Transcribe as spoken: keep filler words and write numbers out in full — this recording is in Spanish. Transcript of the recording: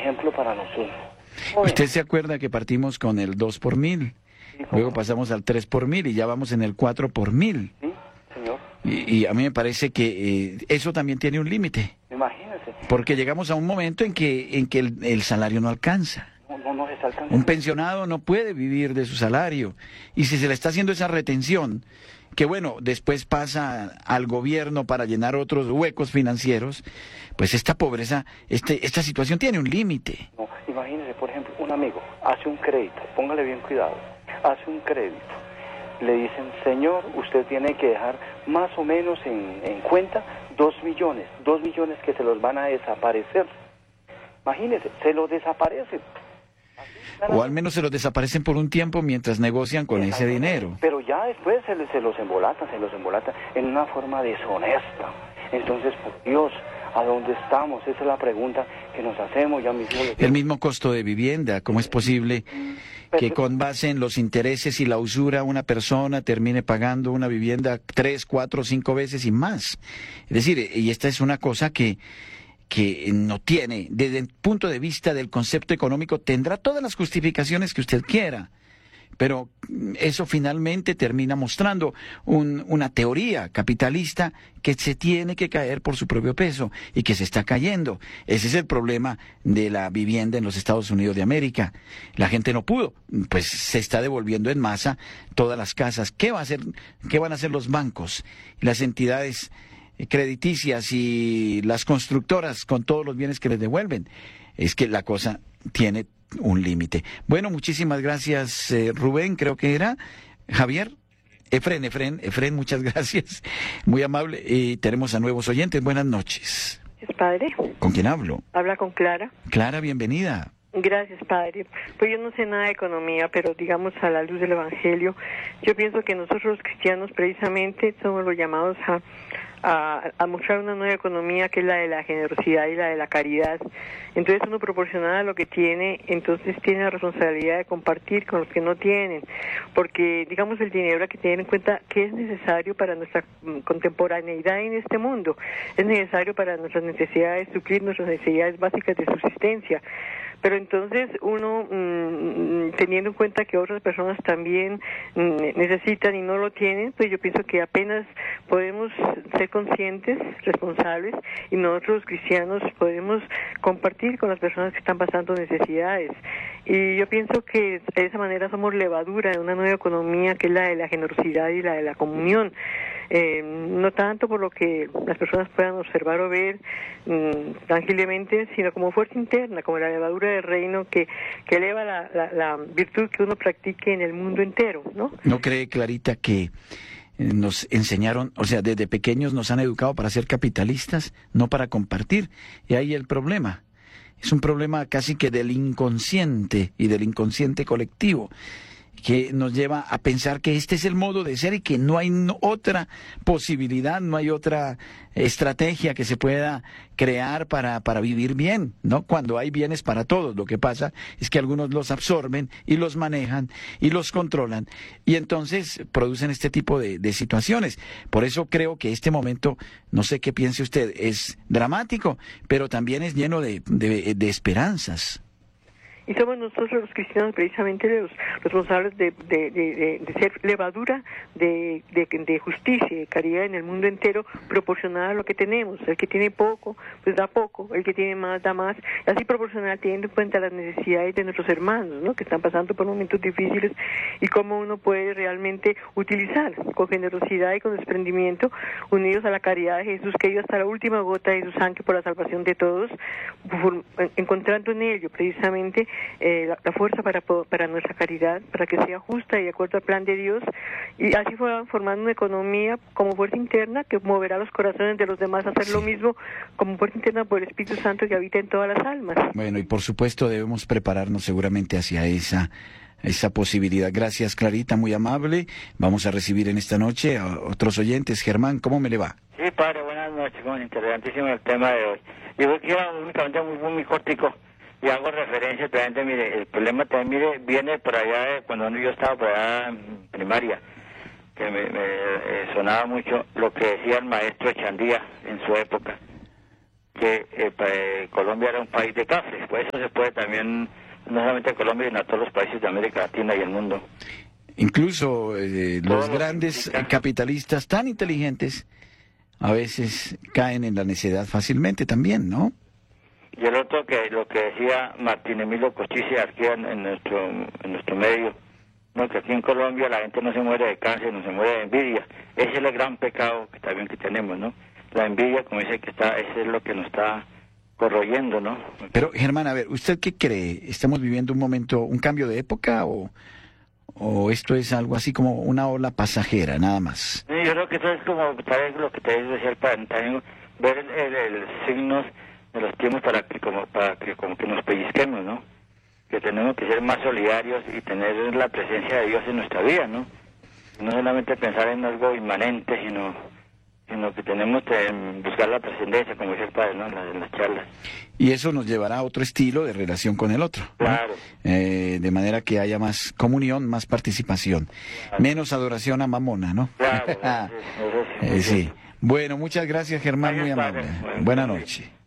ejemplo para nosotros. ¿Usted se acuerda que partimos con el dos por mil? Sí, Luego pasamos al tres por mil y ya vamos en el cuatro por mil. Sí, señor. Y, y a mí me parece que eh, eso también tiene un límite. Imagínese. Porque llegamos a un momento en que, en que el, el salario no alcanza. No, no nos está alcanzando. Un pensionado no puede vivir de su salario. Y si se le está haciendo esa retención, que bueno, después pasa al gobierno para llenar otros huecos financieros, pues esta pobreza, este, esta situación tiene un límite. No, imagínese, por ejemplo, un amigo hace un crédito, póngale bien cuidado, hace un crédito. Le dicen, señor, usted tiene que dejar más o menos en, en cuenta dos millones, dos millones que se los van a desaparecer. Imagínese, se los desaparecen. O al menos se los desaparecen por un tiempo mientras negocian con ese dinero. Pero ya después se, se los embolatan, se los embolatan en una forma deshonesta. Entonces, por Dios, ¿a dónde estamos? Esa es la pregunta que nos hacemos ya mismo. El mismo costo de vivienda, ¿cómo es posible que con base en los intereses y la usura una persona termine pagando una vivienda tres, cuatro, cinco veces y más? Es decir, y esta es una cosa que... que no tiene, desde el punto de vista del concepto económico, tendrá todas las justificaciones que usted quiera, pero eso finalmente termina mostrando un, una teoría capitalista que se tiene que caer por su propio peso y que se está cayendo. Ese es el problema de la vivienda en los Estados Unidos de América. La gente no pudo, pues se está devolviendo en masa todas las casas. ¿Qué va a hacer, qué van a hacer los bancos, las entidades crediticias y las constructoras con todos los bienes que les devuelven? Es que la cosa tiene un límite. Bueno, muchísimas gracias, eh, Rubén, creo que era Javier. Efren, Efren, Efren, muchas gracias. Muy amable. Y tenemos a nuevos oyentes. Buenas noches. ¿Es padre? ¿Con quién hablo? Habla con Clara. Clara, bienvenida. Gracias, padre. Pues yo no sé nada de economía, pero digamos a la luz del Evangelio, yo pienso que nosotros los cristianos precisamente somos los llamados a, a, a mostrar una nueva economía que es la de la generosidad y la de la caridad. Entonces uno proporcionado a lo que tiene, entonces tiene la responsabilidad de compartir con los que no tienen, porque digamos el dinero hay que tener en cuenta que es necesario para nuestra contemporaneidad en este mundo, es necesario para nuestras necesidades, suplir nuestras necesidades básicas de subsistencia. Pero entonces uno, mmm, teniendo en cuenta que otras personas también mmm, necesitan y no lo tienen, pues yo pienso que apenas podemos ser conscientes, responsables, y nosotros cristianos podemos compartir con las personas que están pasando necesidades. Y yo pienso que de esa manera somos levadura de una nueva economía que es la de la generosidad y la de la comunión. Eh, no tanto por lo que las personas puedan observar o ver mmm, tangiblemente, sino como fuerza interna, como la levadura del reino que, que eleva la, la, la virtud que uno practique en el mundo entero, ¿no? ¿No cree, Clarita, que nos enseñaron, o sea, desde pequeños nos han educado para ser capitalistas, no para compartir? Y ahí el problema. Es un problema casi que del inconsciente y del inconsciente colectivo, que nos lleva a pensar que este es el modo de ser y que no hay no, otra posibilidad, no hay otra estrategia que se pueda crear para, para vivir bien, ¿no? Cuando hay bienes para todos, lo que pasa es que algunos los absorben y los manejan y los controlan y entonces producen este tipo de, de situaciones. Por eso creo que este momento, no sé qué piense usted, es dramático, pero también es lleno de, de, de esperanzas. Y somos nosotros los cristianos precisamente los responsables de, de, de, de ser levadura de, de, de justicia y de caridad en el mundo entero, proporcionada a lo que tenemos. El que tiene poco, pues da poco. El que tiene más, da más. Así proporcional, teniendo en cuenta las necesidades de nuestros hermanos, ¿no? Que están pasando por momentos difíciles y cómo uno puede realmente utilizar con generosidad y con desprendimiento, unidos a la caridad de Jesús, que dio hasta la última gota de su sangre por la salvación de todos, encontrando en ello precisamente Eh, la, la fuerza para, para nuestra caridad, para que sea justa y de acuerdo al plan de Dios, y así fue formando una economía como fuerza interna que moverá los corazones de los demás a hacer sí. lo mismo como fuerza interna por el Espíritu Santo que habita en todas las almas. Bueno, y por supuesto debemos prepararnos seguramente hacia esa esa posibilidad. Gracias, Clarita, muy amable. Vamos a recibir en esta noche a otros oyentes. Germán, ¿cómo me le va? Sí, padre, buenas noches, muy interesantísimo el tema de hoy. Yo quiero únicamente muy, muy, muy cortico. Y hago referencia también, mire, el problema también, mire, viene por allá de cuando yo estaba por allá en primaria, que me, me eh, sonaba mucho lo que decía el maestro Echandía en su época. que eh, eh, Colombia era un país de café. Pues eso se puede también, no solamente a Colombia, sino a todos los países de América Latina y el mundo. Incluso eh, los grandes implica... capitalistas tan inteligentes a veces caen en la necedad fácilmente también, ¿no? Y el otro, que lo que decía Martín Emilio Cochise aquí en, en nuestro en nuestro medio, no, que aquí en Colombia la gente no se muere de cáncer, no se muere de envidia. Ese es el gran pecado que también que tenemos, ¿no? La envidia, como dice, que está, ese es lo que nos está corroyendo, ¿no? Pero, Germán, a ver, ¿usted qué cree? ¿Estamos viviendo un momento, un cambio de época o, o esto es algo así como una ola pasajera, nada más? Sí, yo creo que eso es como, tal vez lo que te decía el padre, también ver el, el, el signos de los tiempos para que como para que como que nos pellizquemos, ¿no? Que tenemos que ser más solidarios y tener la presencia de Dios en nuestra vida, ¿no? No solamente pensar en algo inmanente, sino sino que tenemos que buscar la trascendencia, como dice el padre, ¿no? En las, en las charlas. Y eso nos llevará a otro estilo de relación con el otro, ¿no? Claro. Eh, de manera que haya más comunión, más participación, claro. Menos adoración a Mamona, ¿no? Claro, eso, eso, eso, eh, sí. Bueno, muchas gracias, Germán, muy amable. Bueno, Buenas noches.